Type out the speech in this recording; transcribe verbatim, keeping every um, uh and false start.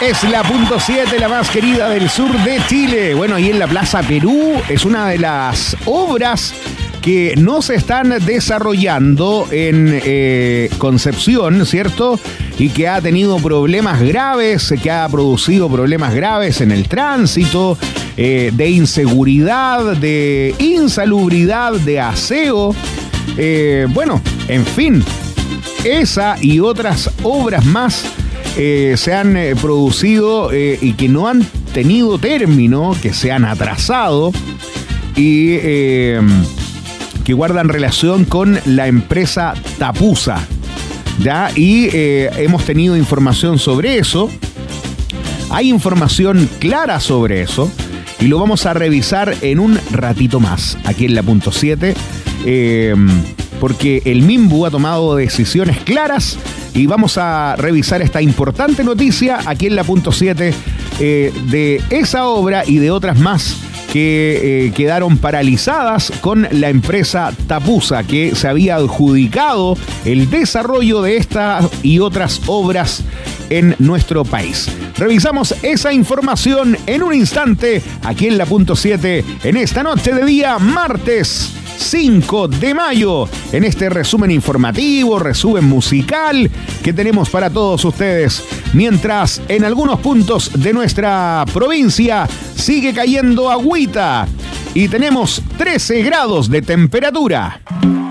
es la punto siete, la más querida del sur de Chile. Bueno, ahí en la Plaza Perú es una de las obras que no se están desarrollando en eh, Concepción, ¿cierto? Y que ha tenido problemas graves, que ha producido problemas graves en el tránsito, eh, de inseguridad, de insalubridad, de aseo. Eh, bueno, en fin, esa y otras obras más eh, se han eh, producido eh, y que no han tenido término, que se han atrasado y eh, que guardan relación con la empresa Tapusa, ¿ya? Y eh, hemos tenido información sobre eso. Hay información clara sobre eso y lo vamos a revisar en un ratito más aquí en la punto siete. Eh, porque el Minbu ha tomado decisiones claras y vamos a revisar esta importante noticia aquí en la punto siete eh, de esa obra y de otras más que eh, quedaron paralizadas con la empresa Tapusa, que se había adjudicado el desarrollo de estas y otras obras en nuestro país. Revisamos esa información en un instante aquí en la punto siete en esta noche de día martes cinco de mayo, en este resumen informativo, resumen musical que tenemos para todos ustedes, mientras en algunos puntos de nuestra provincia sigue cayendo agüita y tenemos trece grados de temperatura.